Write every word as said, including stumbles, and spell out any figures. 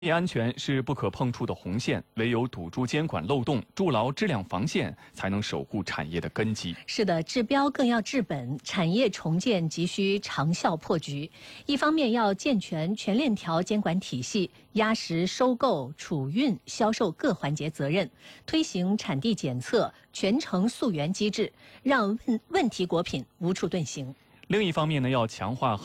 业安全是不可碰触的红线，唯有堵住监管漏洞，筑牢质量防线，才能守护产业的根基。 是的，治标更要治本，产业重建急需长效破局。一方面要健全全链条监管体系，压实收购、储运、销售各环节责任，推行产地检测、全程溯源机制，让问问题果品无处遁形。 另一方面呢，要强化